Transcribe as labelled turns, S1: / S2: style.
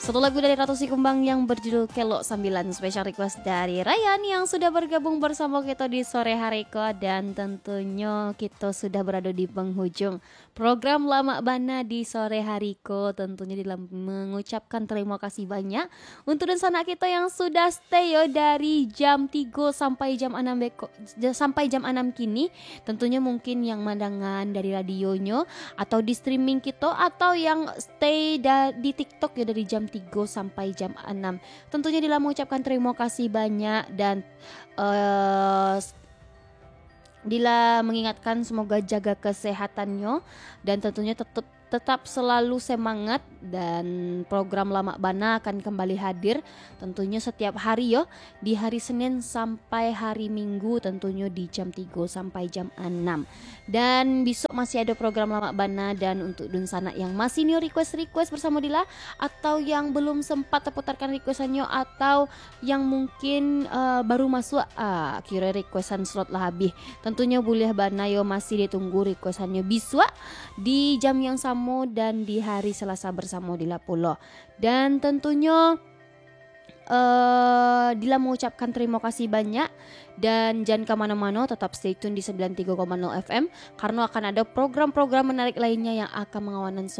S1: Satu lagu dari Ratu Sikumbang yang berjudul Kelo 9, special request dari Ryan yang sudah bergabung bersama kita di sore hari ko. Dan tentunya kita sudah berada di penghujung program Lama Bana di sore hari ko. Tentunya dalam mengucapkan terima kasih banyak untuk dan sanak kita yang sudah stay yo dari jam 3 sampai jam 6 sampai jam 6 kini. Tentunya mungkin yang mandangan dari radionya atau di streaming kita atau yang stay di TikTok ya dari jam 3 sampai jam 6. Tentunya Dila mengucapkan terima kasih banyak dan Dila mengingatkan semoga jaga kesehatannya dan tentunya tetap selalu semangat dan program Lama Bana akan kembali hadir tentunya setiap hari yo di hari Senin sampai hari Minggu tentunya di jam 3 sampai jam 6. Dan besok masih ada program Lama Bana dan untuk Dunsana yang masih new request bersama Dila atau yang belum sempat terputarkan requestannya atau yang mungkin baru masuk kira requestan slot lah habis. Tentunya boleh Bana yo masih ditunggu requestannya biswa di jam yang sama dan di hari Selasa bersama Dila Pulo. Dan tentunya Dila mengucapkan terima kasih banyak dan jangan kemana-mana, tetap stay tune di 93,0 FM karena akan ada program-program menarik lainnya yang akan mengawankan